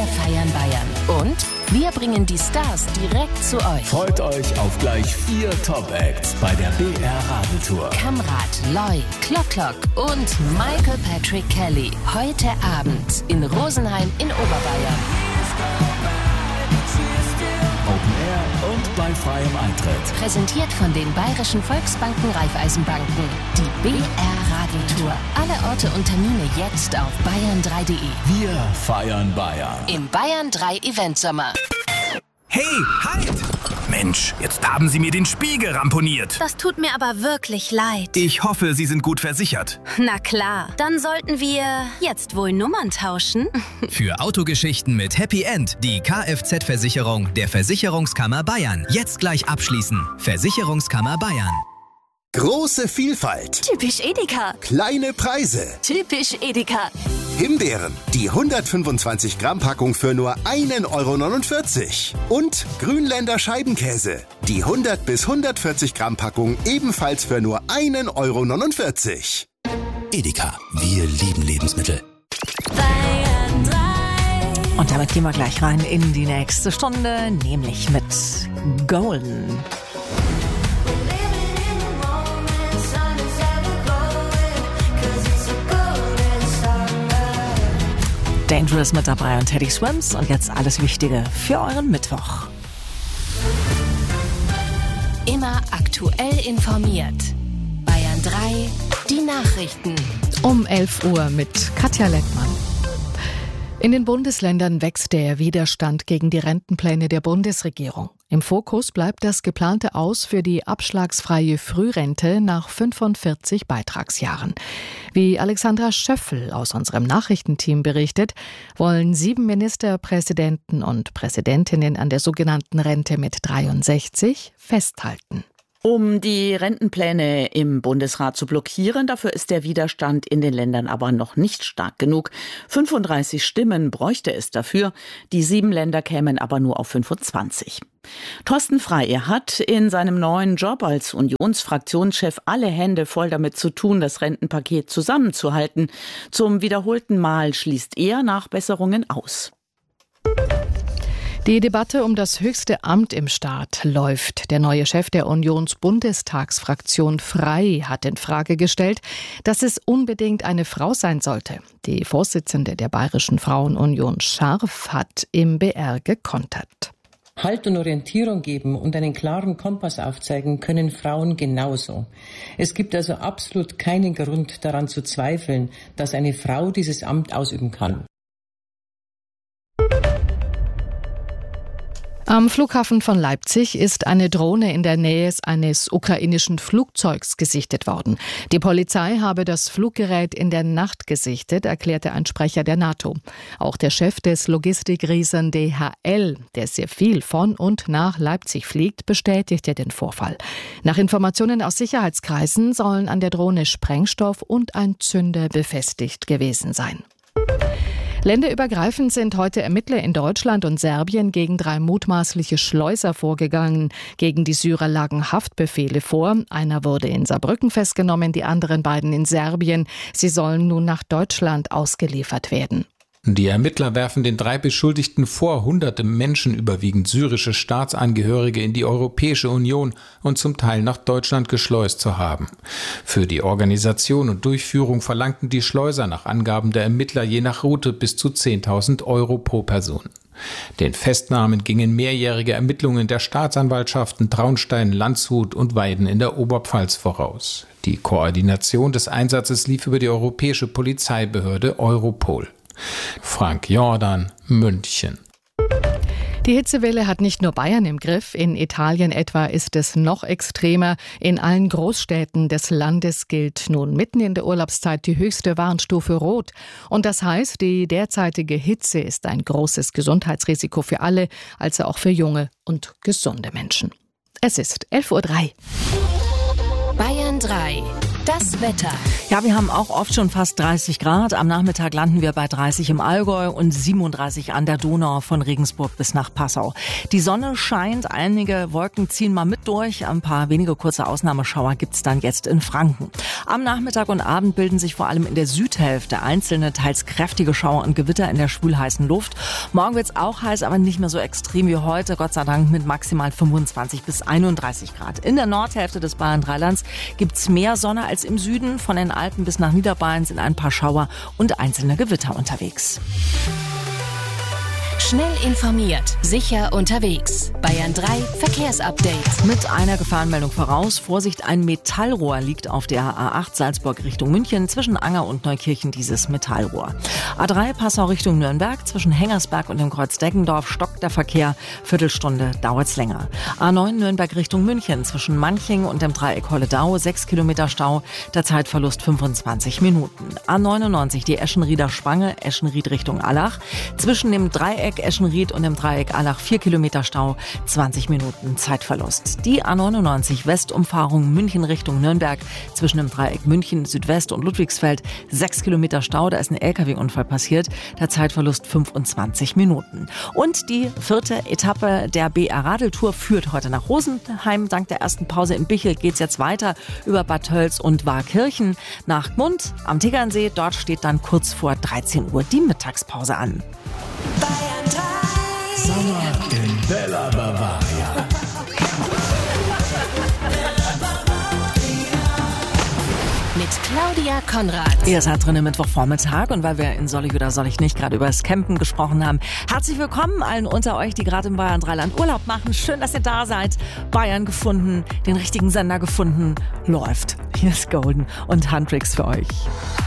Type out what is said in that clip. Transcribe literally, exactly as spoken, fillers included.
feiern Bayern. Und wir bringen die Stars direkt zu euch. Freut euch auf gleich vier Top-Acts bei der B R Radeltour. Kamrat, Loy, Klock Klock und Michael Patrick Kelly. Heute Abend in Rosenheim in Oberbayern. Open Air und bei freiem Eintritt. Präsentiert von den Bayerischen Volksbanken Raiffeisenbanken. Die B R Radeltour. Alle Orte und Termine jetzt auf bayern drei punkt de. Wir feiern Bayern. Im Bayern drei Event Sommer. Hey, halt! Mensch, jetzt haben Sie mir den Spiegel ramponiert. Das tut mir aber wirklich leid. Ich hoffe, Sie sind gut versichert. Na klar, dann sollten wir jetzt wohl Nummern tauschen. Für Autogeschichten mit Happy End die Kfz-Versicherung der Versicherungskammer Bayern. Jetzt gleich abschließen. Versicherungskammer Bayern. Große Vielfalt. Typisch Edeka. Kleine Preise. Typisch Edeka. Himbeeren, die hundertfünfundzwanzig Gramm Packung für nur ein Euro neunundvierzig. Und Grünländer Scheibenkäse, die hundert bis hundertvierzig Gramm Packung ebenfalls für nur ein Euro neunundvierzig. Edeka, wir lieben Lebensmittel. Und damit gehen wir gleich rein in die nächste Stunde, nämlich mit Golden. Dangerous mit dabei und Teddy Swims. Und jetzt alles Wichtige für euren Mittwoch. Immer aktuell informiert. Bayern drei, die Nachrichten. Um elf Uhr mit Katja Lettmann. In den Bundesländern wächst der Widerstand gegen die Rentenpläne der Bundesregierung. Im Fokus bleibt das geplante Aus für die abschlagsfreie Frührente nach fünfundvierzig Beitragsjahren. Wie Alexandra Schöffel aus unserem Nachrichtenteam berichtet, wollen sieben Ministerpräsidenten und Präsidentinnen an der sogenannten Rente mit dreiundsechzig festhalten. Um die Rentenpläne im Bundesrat zu blockieren, dafür ist der Widerstand in den Ländern aber noch nicht stark genug. fünfunddreißig Stimmen bräuchte es dafür, die sieben Länder kämen aber nur auf fünfundzwanzig. Thorsten Frey hat in seinem neuen Job als Unionsfraktionschef alle Hände voll damit zu tun, das Rentenpaket zusammenzuhalten. Zum wiederholten Mal schließt er Nachbesserungen aus. Die Debatte um das höchste Amt im Staat läuft. Der neue Chef der Unions-Bundestagsfraktion Frey hat in Frage gestellt, dass es unbedingt eine Frau sein sollte. Die Vorsitzende der Bayerischen Frauenunion Scharf hat im B R gekontert. Halt und Orientierung geben und einen klaren Kompass aufzeigen können Frauen genauso. Es gibt also absolut keinen Grund daran zu zweifeln, dass eine Frau dieses Amt ausüben kann. Am Flughafen von Leipzig ist eine Drohne in der Nähe eines ukrainischen Flugzeugs gesichtet worden. Die Polizei habe das Fluggerät in der Nacht gesichtet, erklärte ein Sprecher der NATO. Auch der Chef des Logistikriesen D H L, der sehr viel von und nach Leipzig fliegt, bestätigte den Vorfall. Nach Informationen aus Sicherheitskreisen sollen an der Drohne Sprengstoff und ein Zünder befestigt gewesen sein. Länderübergreifend sind heute Ermittler in Deutschland und Serbien gegen drei mutmaßliche Schleuser vorgegangen. Gegen die Syrer lagen Haftbefehle vor. Einer wurde in Saarbrücken festgenommen, die anderen beiden in Serbien. Sie sollen nun nach Deutschland ausgeliefert werden. Die Ermittler werfen den drei Beschuldigten vor, hunderte Menschen, überwiegend syrische Staatsangehörige, in die Europäische Union und zum Teil nach Deutschland geschleust zu haben. Für die Organisation und Durchführung verlangten die Schleuser nach Angaben der Ermittler je nach Route bis zu zehntausend Euro pro Person. Den Festnahmen gingen mehrjährige Ermittlungen der Staatsanwaltschaften Traunstein, Landshut und Weiden in der Oberpfalz voraus. Die Koordination des Einsatzes lief über die europäische Polizeibehörde Europol. Frank Jordan, München. Die Hitzewelle hat nicht nur Bayern im Griff. In Italien etwa ist es noch extremer. In allen Großstädten des Landes gilt nun mitten in der Urlaubszeit die höchste Warnstufe Rot. Und das heißt, die derzeitige Hitze ist ein großes Gesundheitsrisiko für alle, also auch für junge und gesunde Menschen. Es ist elf Uhr drei. Bayern drei. Das Wetter. Ja, Ja, wir haben auch oft schon fast dreißig Grad. Am Nachmittag landen wir bei dreißig im Allgäu und siebenunddreißig an der Donau von Regensburg bis nach Passau. Die Sonne scheint, einige Wolken ziehen mal mit durch. Ein paar wenige kurze Ausnahmeschauer gibt's dann jetzt in Franken. Am Nachmittag und Abend bilden sich vor allem in der Südhälfte einzelne, teils kräftige Schauer und Gewitter in der schwülheißen Luft. Morgen wird's auch heiß, aber nicht mehr so extrem wie heute. Gott sei Dank mit maximal fünfundzwanzig bis einunddreißig Grad. In der Nordhälfte des Bayern-Dreilands gibt's mehr Sonne als im Süden. Von den Alpen bis nach Niederbayern sind ein paar Schauer und einzelne Gewitter unterwegs. Schnell informiert, sicher unterwegs. Bayern drei Verkehrsupdate. Mit einer Gefahrenmeldung voraus. Vorsicht, ein Metallrohr liegt auf der A acht Salzburg Richtung München. Zwischen Anger und Neukirchen dieses Metallrohr. A drei Passau Richtung Nürnberg. Zwischen Hengersberg und dem Kreuz Deggendorf stockt der Verkehr. Viertelstunde dauert's länger. A neun Nürnberg Richtung München. Zwischen Manching und dem Dreieck Holledau. sechs Kilometer Stau. Der Zeitverlust fünfundzwanzig Minuten. A neunundneunzig die Eschenrieder Spange. Eschenried Richtung Allach. Zwischen dem Dreieck Eschenried und dem Dreieck Allach vier Kilometer Stau, zwanzig Minuten Zeitverlust. Die A neunundneunzig Westumfahrung München Richtung Nürnberg zwischen dem Dreieck München Südwest und Ludwigsfeld sechs Kilometer Stau, da ist ein L K W-Unfall passiert, der Zeitverlust fünfundzwanzig Minuten. Und die vierte Etappe der B R Radeltour führt heute nach Rosenheim. Dank der ersten Pause in Bichel geht's jetzt weiter über Bad Tölz und Waakirchen nach Gmund am Tegernsee. Dort steht dann kurz vor dreizehn Uhr die Mittagspause an. Sommer in Bella Bavaria. Mit Claudia Konrad. Ihr seid drin Mittwochvormittag und weil wir in Soll ich oder soll ich nicht gerade über das Campen gesprochen haben, herzlich willkommen allen unter euch, die gerade im Bayern-Dreiland Urlaub machen. Schön, dass ihr da seid. Bayern gefunden, den richtigen Sender gefunden. Läuft. Hier ist Golden und Handtricks für euch.